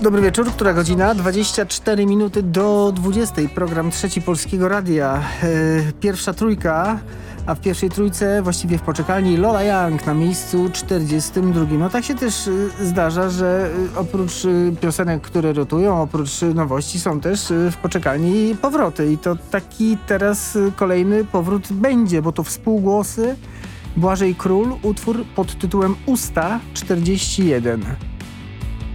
Dobry wieczór, która godzina? 24 minuty do 20. Program Trzeci Polskiego Radia. Pierwsza trójka, a w pierwszej trójce, właściwie w poczekalni, Lola Young na miejscu 42. No tak się też zdarza, że oprócz piosenek, które rotują, oprócz nowości są też w poczekalni powroty. I to taki teraz kolejny powrót będzie, bo to Współgłosy, Błażej Król, utwór pod tytułem Usta 41.